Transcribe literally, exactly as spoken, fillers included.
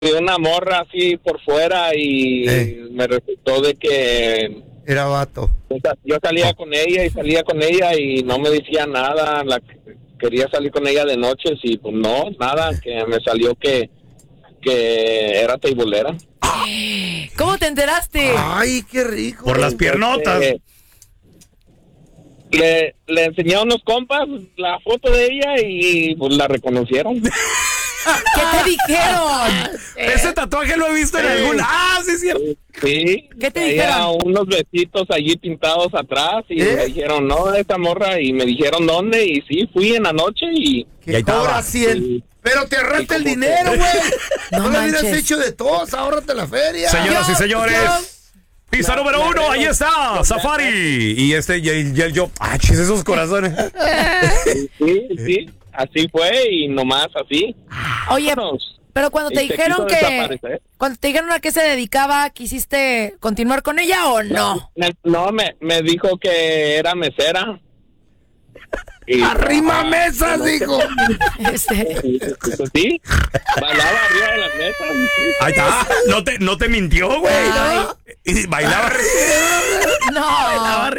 de una morra así por fuera y Eh. me resultó de que Era vato. yo salía con ella y salía con ella y no me decía nada. La, quería salir con ella de noches y pues no, nada, que me salió que, que era teibolera. ¿Cómo te enteraste? Ay, qué rico. Por las piernotas. Eh, le, le enseñé a unos compas la foto de ella y pues la reconocieron. ¿Qué te dijeron? Ese tatuaje lo he visto en Sí. algún... ¡Ah, sí, es cierto! Sí, ¿Qué te había dijeron? unos besitos allí pintados atrás y ¿Eh? me dijeron, no, esa morra, y me dijeron dónde, y sí, fui en la noche y... Que Y ahí estaba. cobra cien. Sí. Pero te ahorraste el Sí, como dinero, que- güey. No No, lo hubieras manches. hecho de todos, ahórrate la feria. Señoras y Yo- señores, pista Me- número me uno, arreglo. ahí está, Safari. Y este, y el, y el yo, ah, chis, esos corazones. Sí, sí, así fue y nomás así. Oye, Vámonos. pero cuando Y te se dijeron quiso que... desaparecer. Cuando te dijeron a qué se dedicaba, ¿quisiste continuar con ella o no? Me- no, me, me dijo que era mesera. Y- Arrima ah, mesas, no, dijo. Este, pues sí, bailaba arriba de las mesas. Ahí está, no te, no te mintió, güey. Ay. Y bailaba. no.